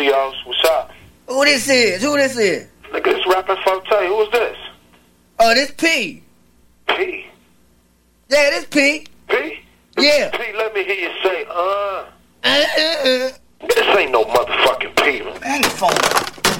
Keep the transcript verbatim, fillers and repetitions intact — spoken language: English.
Studios. What's up? Who this is? Who this is? Nigga, this rapping Forte. Who is this? Oh, this P. P. Yeah, this P. P? Yeah. P, let me hear you say, uh. Uh, uh, uh. This ain't no motherfucking P. Man, the phone.